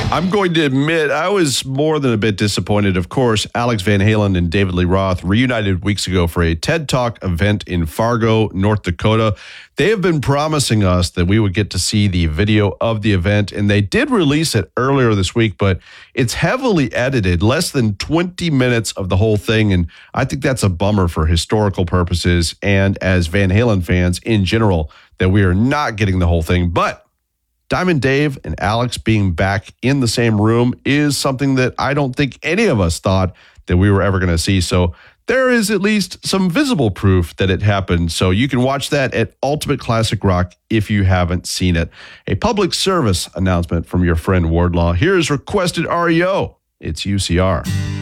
I'm going to admit I was more than a bit disappointed. Of course, Alex Van Halen and David Lee Roth reunited weeks ago for a TED Talk event in Fargo, North Dakota. They have been promising us that we would get to see the video of the event, and they did release it earlier this week, but it's heavily edited, less than 20 minutes of the whole thing, and I think that's a bummer for historical purposes and as Van Halen fans in general, that we are not getting the whole thing. But Diamond Dave and Alex being back in the same room is something that I don't think any of us thought that we were ever going to see. So there is at least some visible proof that it happened. So you can watch that at Ultimate Classic Rock if you haven't seen it. A public service announcement from your friend Wardlaw. Here is requested REO. It's UCR.